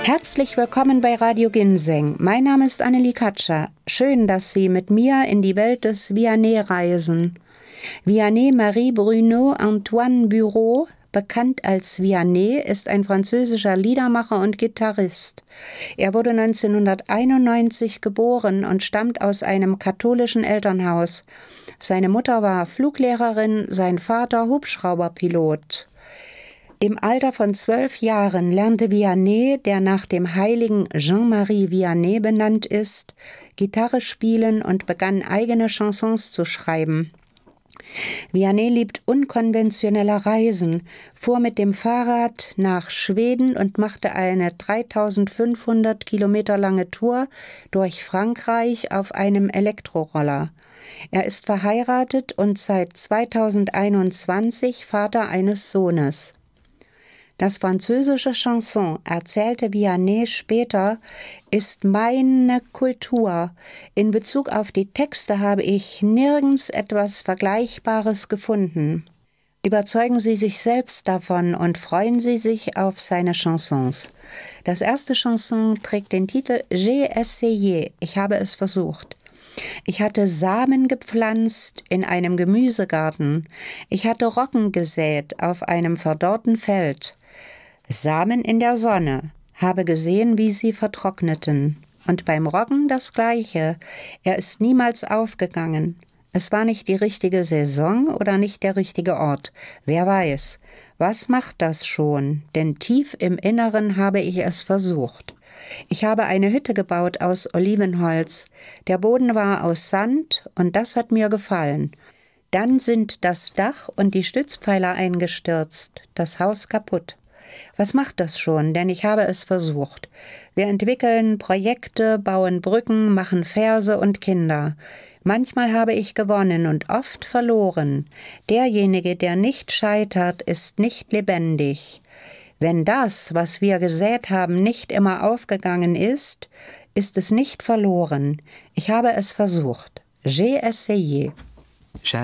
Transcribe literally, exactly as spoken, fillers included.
Herzlich willkommen bei Radio Ginseng. Mein Name ist Annelie Katscher. Schön, dass Sie mit mir in die Welt des Vianney reisen. Vianney Marie Bruno Antoine Bureau, bekannt als Vianney, ist ein französischer Liedermacher und Gitarrist. Er wurde neunzehnhunderteinundneunzig geboren und stammt aus einem katholischen Elternhaus. Seine Mutter war Fluglehrerin, sein Vater Hubschrauberpilot. Im Alter von zwölf Jahren lernte Vianney, der nach dem heiligen Jean-Marie Vianney benannt ist, Gitarre spielen und begann eigene Chansons zu schreiben. Vianney liebt unkonventionelle Reisen, fuhr mit dem Fahrrad nach Schweden und machte eine dreitausendfünfhundert Kilometer lange Tour durch Frankreich auf einem Elektroroller. Er ist verheiratet und seit zweitausendeinundzwanzig Vater eines Sohnes. Das französische Chanson, erzählte Vianney später, ist meine Kultur. In Bezug auf die Texte habe ich nirgends etwas Vergleichbares gefunden. Überzeugen Sie sich selbst davon und freuen Sie sich auf seine Chansons. Das erste Chanson trägt den Titel J'ai essayé, ich habe es versucht. Ich hatte Samen gepflanzt in einem Gemüsegarten. Ich hatte Roggen gesät auf einem verdorrten Feld. Samen in der Sonne, habe gesehen, wie sie vertrockneten. Und beim Roggen das Gleiche. Er ist niemals aufgegangen. Es war nicht die richtige Saison oder nicht der richtige Ort. Wer weiß. Was macht das schon? Denn tief im Inneren habe ich es versucht. Ich habe eine Hütte gebaut aus Olivenholz. Der Boden war aus Sand und das hat mir gefallen. Dann sind das Dach und die Stützpfeiler eingestürzt, das Haus kaputt. Was macht das schon? Denn ich habe es versucht. Wir entwickeln Projekte, bauen Brücken, machen Verse und Kinder. Manchmal habe ich gewonnen und oft verloren. Derjenige, der nicht scheitert, ist nicht lebendig. Wenn das, was wir gesät haben, nicht immer aufgegangen ist, ist es nicht verloren. Ich habe es versucht. J'ai essayé.